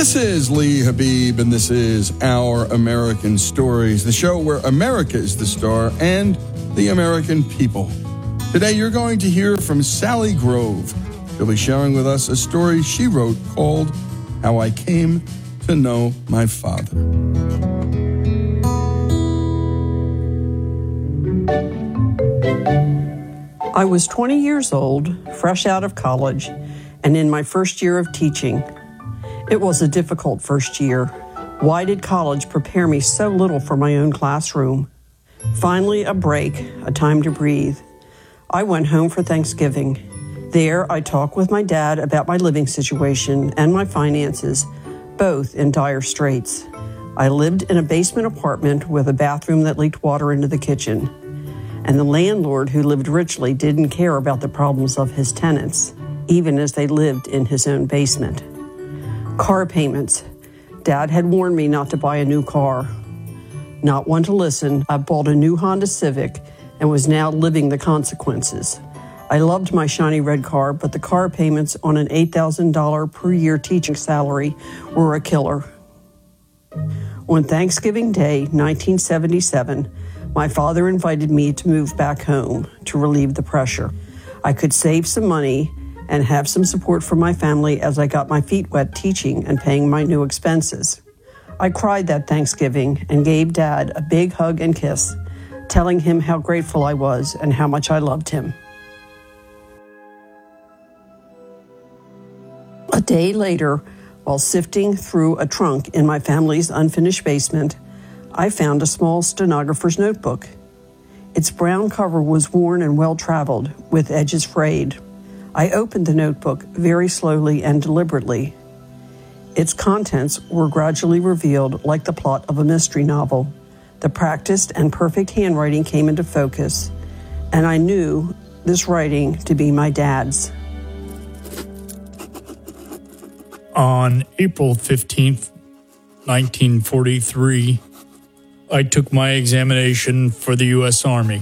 This is Lee Habib, and this is Our American Stories, the show where America is the star and the American people. Today, you're going to hear from Sally Grove. She'll be sharing with us a story she wrote called How I Came to Know My Father. I was 20 years old, fresh out of college, and in my first year of teaching. It was a difficult first year. Why did college prepare me so little for my own classroom? Finally, a break, a time to breathe. I went home for Thanksgiving. There, I talked with my dad about my living situation and my finances, both in dire straits. I lived in a basement apartment with a bathroom that leaked water into the kitchen. And the landlord, who lived richly, didn't care about the problems of his tenants, even as they lived in his own basement. Car payments. Dad had warned me not to buy a new car. Not one to listen, I bought a new Honda Civic and was now living the consequences. I loved my shiny red car, but the car payments on an $8,000 per year teaching salary were a killer. On Thanksgiving Day, 1977, my father invited me to move back home to relieve the pressure. I could save some money and have some support from my family as I got my feet wet teaching and paying my new expenses. I cried that Thanksgiving and gave Dad a big hug and kiss, telling him how grateful I was and how much I loved him. A day later, while sifting through a trunk in my family's unfinished basement, I found a small stenographer's notebook. Its brown cover was worn and well-traveled, with edges frayed. I opened the notebook very slowly and deliberately. Its contents were gradually revealed like the plot of a mystery novel. The practiced and perfect handwriting came into focus, and I knew this writing to be my dad's. On April 15th, 1943, I took my examination for the U.S. Army.